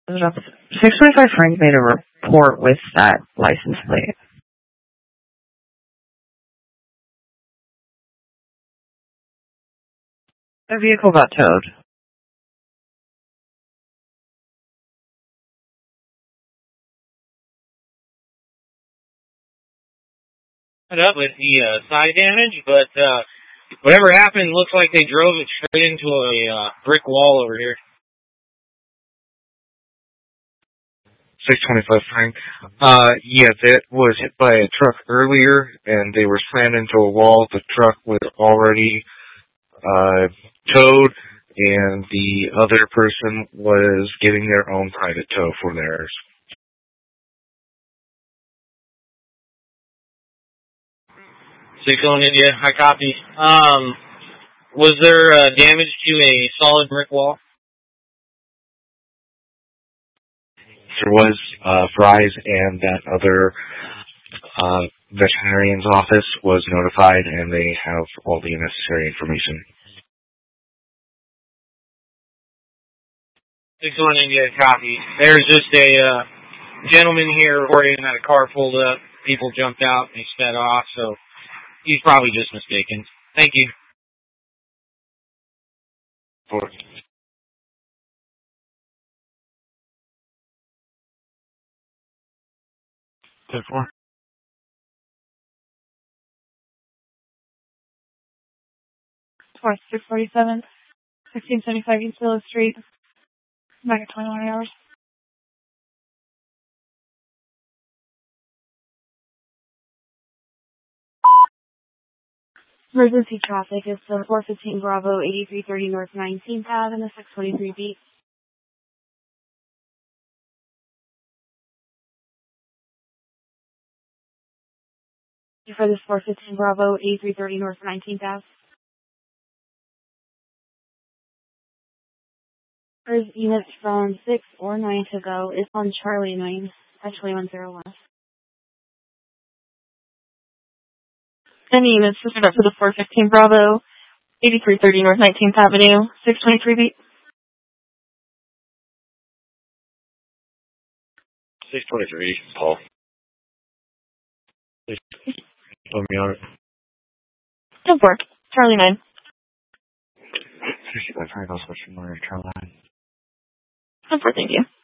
625 Frank made a report with that license plate. The vehicle got towed. Up with the side damage, but whatever happened looks like they drove it straight into a brick wall over here. 625 Frank. Yeah, that was hit by a truck earlier, and they were slammed into a wall. The truck was already towed, and the other person was getting their own private tow for theirs. 6-1 India, I copy. Was there damage to a solid brick wall? There was Fry's, and that other veterinarian's office was notified, and they have all the necessary information. 6-1 India, copy. There's just a gentleman here reporting that a car pulled up, people jumped out, and he sped off, so he's probably just mistaken. Thank you. 4. 4. 647, 1675 East Willow Street, back at 21 hours. Emergency traffic is the 415 Bravo 8330 North 19th Ave and the 623 beat. For this 415 Bravo 8330 North 19th Ave. There's units from 6 or 9 to go. It's on Charlie 9, actually 101. Any units listed up for the 415 Bravo 8330 North 19th Avenue, 623 beat. 623, Paul. Let me on it. 10-4, Charlie 9. 65 Frank, I'll switch from Charlie 9. 10-4, thank you.